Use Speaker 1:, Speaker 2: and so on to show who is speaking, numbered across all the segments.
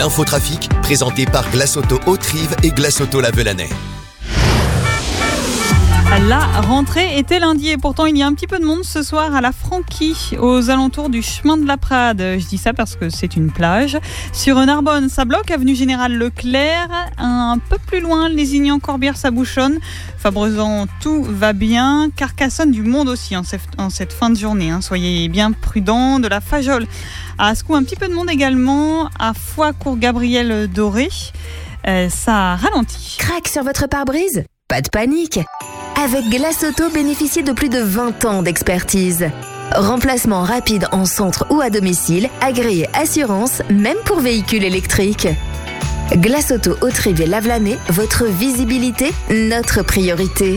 Speaker 1: L'infotrafic, présenté par Glace Auto Haute-Rive et Glace Auto La Velanais.
Speaker 2: La rentrée était lundi et pourtant il y a un petit peu de monde ce soir à la Franquie, aux alentours du chemin de la Prade. Je dis ça parce que c'est une plage. Sur Narbonne, ça bloque, avenue Général Leclerc. Un peu plus loin, Lézignan-Corbière, ça bouchonne. Fabrezan, tout va bien. Carcassonne, du monde aussi en cette fin de journée. Soyez bien prudents. De la Fajole à Ascou, un petit peu de monde également. À Foix-Cour-Gabriel-Doré, ça ralentit.
Speaker 3: Crac sur votre pare-brise ? Pas de panique. Avec Glace Auto, bénéficiez de plus de 20 ans d'expertise. Remplacement rapide en centre ou à domicile, agréé assurance, même pour véhicules électriques. Glace Auto Haute-Rive et La Velanais, votre visibilité, notre priorité.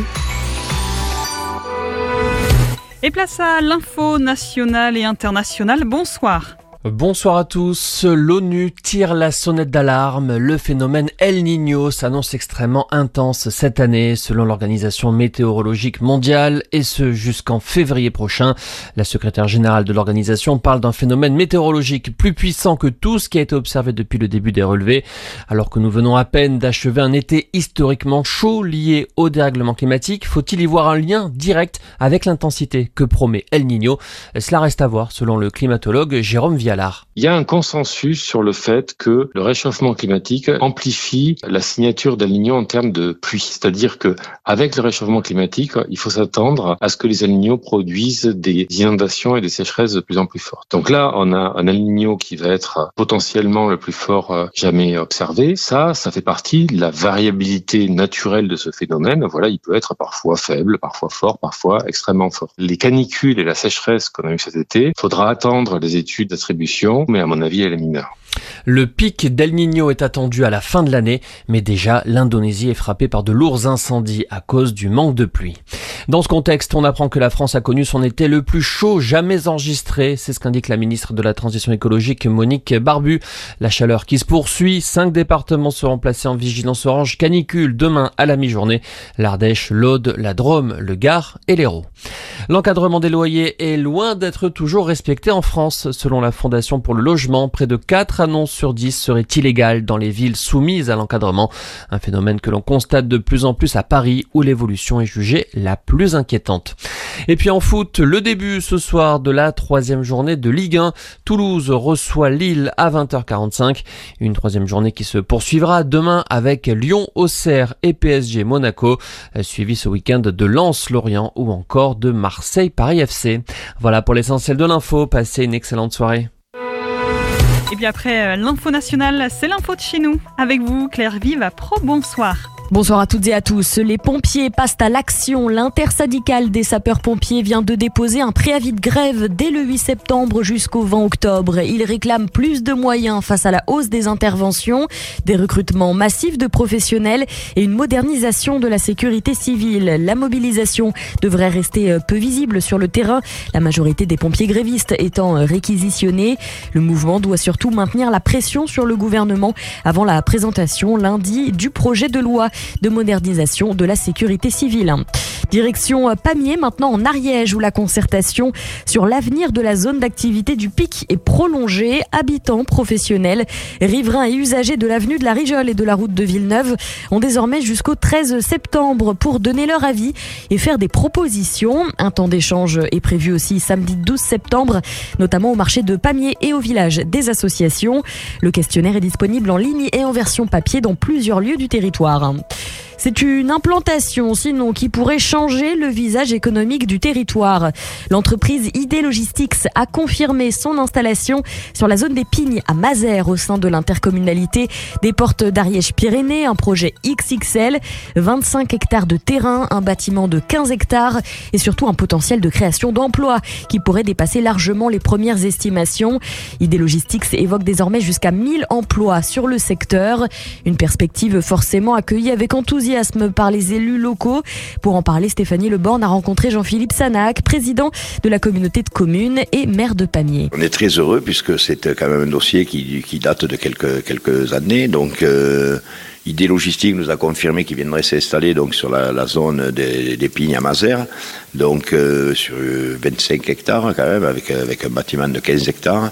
Speaker 2: Et place à l'info nationale et internationale. Bonsoir.
Speaker 4: Bonsoir à tous. L'ONU tire la sonnette d'alarme. Le phénomène El Niño s'annonce extrêmement intense cette année, selon l'Organisation météorologique mondiale, et ce jusqu'en février prochain. La secrétaire générale de l'organisation parle d'un phénomène météorologique plus puissant que tout ce qui a été observé depuis le début des relevés. Alors que nous venons à peine d'achever un été historiquement chaud lié au dérèglement climatique, faut-il y voir un lien direct avec l'intensité que promet El Niño? Cela reste à voir, selon le climatologue Jérôme Vialard.
Speaker 5: Il y a un consensus sur le fait que le réchauffement climatique amplifie la signature d'El Niño en termes de pluie. C'est-à-dire que avec le réchauffement climatique, il faut s'attendre à ce que les El Niño produisent des inondations et des sécheresses de plus en plus fortes. Donc là, on a un El Niño qui va être potentiellement le plus fort jamais observé. Ça fait partie de la variabilité naturelle de ce phénomène. Voilà, il peut être parfois faible, parfois fort, parfois extrêmement fort. Les canicules et la sécheresse qu'on a eu cet été, faudra attendre les études d'attribution, mais à mon avis, elle est mineure.
Speaker 4: Le pic d'El Niño est attendu à la fin de l'année, mais déjà l'Indonésie est frappée par de lourds incendies à cause du manque de pluie. Dans ce contexte, on apprend que la France a connu son été le plus chaud jamais enregistré. C'est ce qu'indique la ministre de la Transition écologique Monique Barbu. La chaleur qui se poursuit, 5 départements seront placés en vigilance orange canicule demain à la mi-journée. L'Ardèche, l'Aude, la Drôme, le Gard et l'Hérault. L'encadrement des loyers est loin d'être toujours respecté en France. Selon la Fondation pour le logement, près de 4 annonces sur 10 seraient illégales dans les villes soumises à l'encadrement. Un phénomène que l'on constate de plus en plus à Paris, où l'évolution est jugée la plus inquiétante. Et puis en foot, le début ce soir de la 3e journée de Ligue 1. Toulouse reçoit Lille à 20h45. Une 3e journée qui se poursuivra demain avec Lyon, Auxerre et PSG Monaco. Suivi ce week-end de Lens-Lorient ou encore de Marseille-Paris FC. Voilà pour l'essentiel de l'info. Passez une excellente soirée.
Speaker 2: Et bien après l'info nationale, c'est l'info de chez nous. Avec vous, Claire Vive à Pro, bonsoir.
Speaker 6: Bonsoir à toutes et à tous. Les pompiers passent à l'action. L'intersyndicale des sapeurs-pompiers vient de déposer un préavis de grève dès le 8 septembre jusqu'au 20 octobre. Ils réclament plus de moyens face à la hausse des interventions, des recrutements massifs de professionnels et une modernisation de la sécurité civile. La mobilisation devrait rester peu visible sur le terrain, la majorité des pompiers grévistes étant réquisitionnés. Le mouvement doit surtout maintenir la pression sur le gouvernement avant la présentation lundi du projet de loi de modernisation de la sécurité civile. Direction Pamiers, maintenant en Ariège, où la concertation sur l'avenir de la zone d'activité du Pic est prolongée. Habitants, professionnels, riverains et usagers de l'avenue de la Rijole et de la route de Villeneuve ont désormais jusqu'au 13 septembre pour donner leur avis et faire des propositions. Un temps d'échange est prévu aussi samedi 12 septembre, notamment au marché de Pamiers et au village des associations. Le questionnaire est disponible en ligne et en version papier dans plusieurs lieux du territoire. C'est une implantation, sinon, qui pourrait changer le visage économique du territoire. L'entreprise ID Logistics a confirmé son installation sur la zone des Pignes à Mazères, au sein de l'intercommunalité des Portes d'Ariège-Pyrénées. Un projet XXL, 25 hectares de terrain, un bâtiment de 15 hectares et surtout un potentiel de création d'emplois qui pourrait dépasser largement les premières estimations. ID Logistics évoque désormais jusqu'à 1000 emplois sur le secteur. Une perspective forcément accueillie avec enthousiasme par les élus locaux. Pour en parler, Stéphanie Leborne a rencontré Jean-Philippe Sanac, président de la communauté de communes et maire de Pamiers.
Speaker 7: On est très heureux puisque c'est quand même un dossier qui date de quelques années. Donc ID Logistique nous a confirmé qu'il viendrait s'installer donc sur la zone des Pignes à Mazères, donc sur 25 hectares quand même, avec un bâtiment de 15 hectares.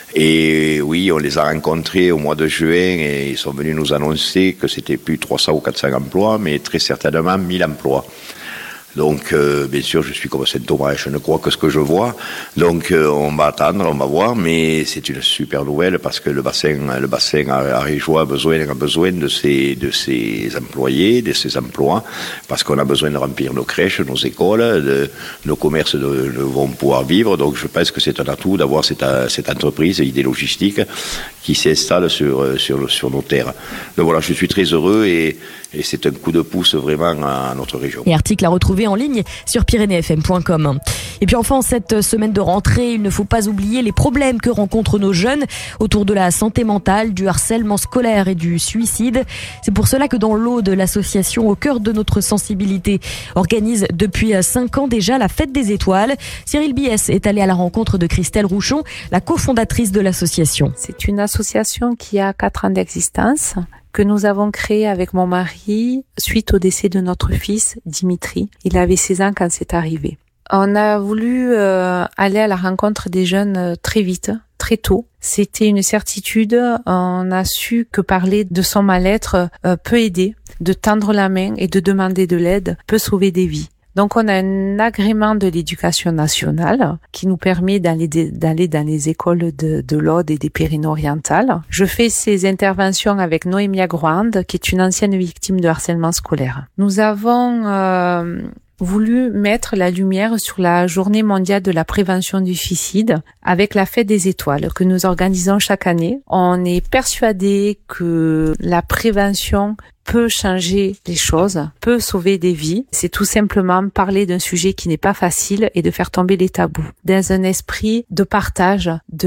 Speaker 7: Et oui, on les a rencontrés au mois de juin et ils sont venus nous annoncer que c'était plus 300 ou 400 emplois, mais très certainement 1000 emplois. Donc, bien sûr, je suis comme Saint-Thomas, je ne crois que ce que je vois. Donc, on va attendre, on va voir, mais c'est une super nouvelle parce que le bassin ariégeois a besoin de ses employés, de ses emplois, parce qu'on a besoin de remplir nos crèches, nos écoles, nos commerces vont pouvoir vivre. Donc, je pense que c'est un atout d'avoir cette entreprise ID Logistique qui s'installe sur nos terres. Donc voilà, je suis très heureux et c'est un coup de pouce vraiment à notre région.
Speaker 6: Et article à retrouver en ligne sur pyrénéefm.com. Et puis enfin, cette semaine de rentrée, il ne faut pas oublier les problèmes que rencontrent nos jeunes autour de la santé mentale, du harcèlement scolaire et du suicide. C'est pour cela que dans l'Aude, l'association Au cœur de notre sensibilité organise depuis 5 ans déjà la Fête des Étoiles. Cyril Biès est allé à la rencontre de Christelle Rouchon, la cofondatrice de l'association.
Speaker 8: C'est une association qui a 4 ans d'existence, que nous avons créé avec mon mari suite au décès de notre fils Dimitri. Il avait 16 ans quand c'est arrivé. On a voulu aller à la rencontre des jeunes très vite, très tôt. C'était une certitude. On a su que parler de son mal-être peut aider, de tendre la main et de demander de l'aide peut sauver des vies. Donc on a un agrément de l'éducation nationale qui nous permet d'aller dans les écoles de l'Aude et des Pyrénées-Orientales. Je fais ces interventions avec Noémia Groande, qui est une ancienne victime de harcèlement scolaire. Nous avons voulu mettre la lumière sur la journée mondiale de la prévention du suicide avec la Fête des Étoiles que nous organisons chaque année. On est persuadé que la prévention peut changer les choses, peut sauver des vies. C'est tout simplement parler d'un sujet qui n'est pas facile et de faire tomber les tabous dans un esprit de partage,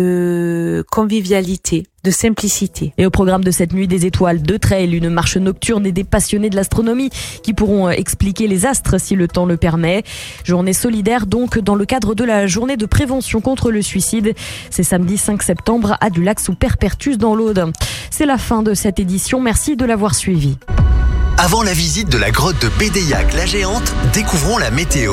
Speaker 8: de convivialité, de simplicité.
Speaker 6: Et au programme de cette nuit des étoiles, 2 trails, une marche nocturne et des passionnés de l'astronomie qui pourront expliquer les astres si le temps le permet. Journée solidaire donc dans le cadre de la journée de prévention contre le suicide. C'est samedi 5 septembre à Dulac sous Perpertus dans l'Aude. C'est la fin de cette édition. Merci de l'avoir suivi.
Speaker 1: Avant la visite de la grotte de Bédéiac, la géante, découvrons la météo.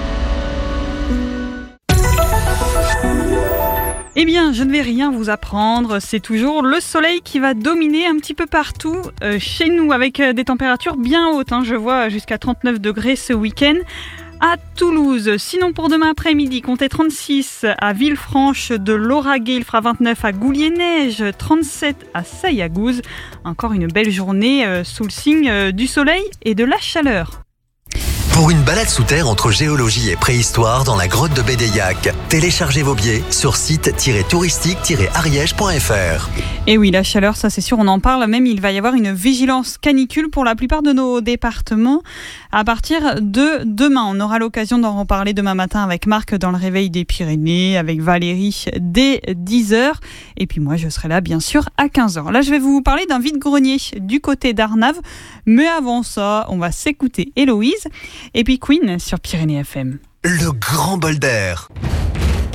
Speaker 2: Eh bien, je ne vais rien vous apprendre, c'est toujours le soleil qui va dominer un petit peu partout chez nous avec des températures bien hautes. Je vois jusqu'à 39 degrés ce week-end. À Toulouse, sinon pour demain après-midi, comptez 36 à Villefranche de Lauragais, il fera 29 à Goulier-Neige, 37 à Sayagouz. Encore une belle journée sous le signe du soleil et de la chaleur.
Speaker 1: Pour une balade sous terre entre géologie et préhistoire dans la grotte de Bédéiac, téléchargez vos billets sur site-touristique-ariège.fr.
Speaker 2: Et oui, la chaleur, ça c'est sûr, on en parle. Même il va y avoir une vigilance canicule pour la plupart de nos départements à partir de demain. On aura l'occasion d'en reparler demain matin avec Marc dans le Réveil des Pyrénées, avec Valérie dès 10h. Et puis moi, je serai là bien sûr à 15h. Là, je vais vous parler d'un vide-grenier du côté d'Arnave. Mais avant ça, on va s'écouter Héloïse et puis Queen sur Pyrénées FM.
Speaker 1: Le grand bol d'air.